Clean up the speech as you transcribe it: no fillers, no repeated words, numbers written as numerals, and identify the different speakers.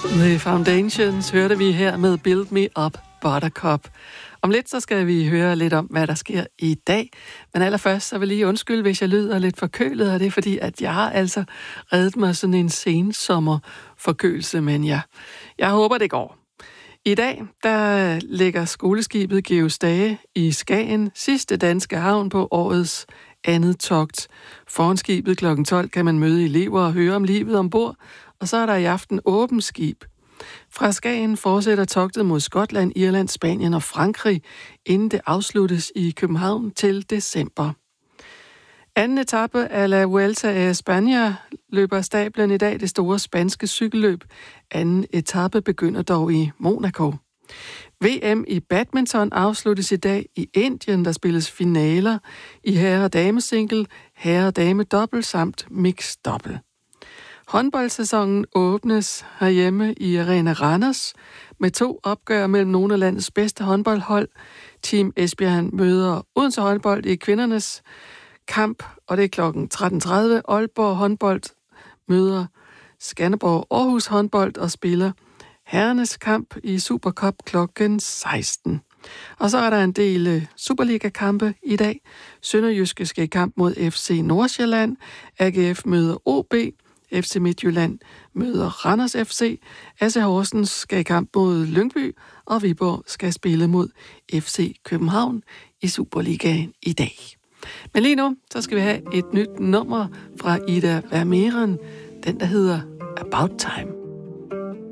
Speaker 1: The Foundations hørte vi her med Build Me Up Buttercup. Om lidt så skal vi høre lidt om, hvad der sker i dag. Men allerførst så vil jeg lige undskylde, hvis jeg lyder lidt forkølet, og det er fordi, at jeg har altså reddet mig sådan en sensommerforkølelse, men jeg håber, det går. I dag, der ligger skoleskibet Georg Stage i Skagen, sidste danske havn på årets andet togt. Foran skibet kl. 12 kan man møde elever og høre om livet ombord, og så er der i aften åbent skib. Fra Skagen fortsætter togtet mod Skotland, Irland, Spanien og Frankrig, inden det afsluttes i København til december. Anden etape af La Vuelta a España løber af stablen i dag, det store spanske cykelløb. Anden etape begynder dog i Monaco. VM i badminton afsluttes i dag i Indien, der spilles finaler i herre- og damesingle, herre- og dame-dobbelt samt mix-dobbelt. Håndboldsæsonen åbnes herhjemme i Arena Randers med 2 opgør mellem nogle af landets bedste håndboldhold. Team Esbjerg møder Odense håndbold i kvindernes kamp, og det er kl. 13.30. Aalborg håndbold møder Skanderborg Aarhus håndbold og spiller herrenes kamp i Supercup kl. 16. Og så er der en del Superliga-kampe i dag. Sønderjyske skal i kamp mod FC Nordsjælland. AGF møder OB. FC Midtjylland møder Randers FC. AC Horsens skal i kamp mod Lyngby. Og Viborg skal spille mod FC København i Superligaen i dag. Men lige nu, så skal vi have et nyt nummer fra Ida Vermeeren. Den, der hedder About Time.